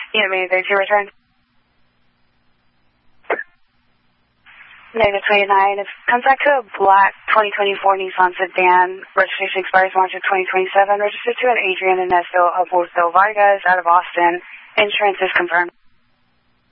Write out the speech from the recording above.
Yeah, maybe there's your return. Negative 29. It comes back to a black 2024 Nissan sedan. Registration expires March of 2027. Registered to an Adrian Ernesto Aburto Vargas out of Austin. Insurance is confirmed.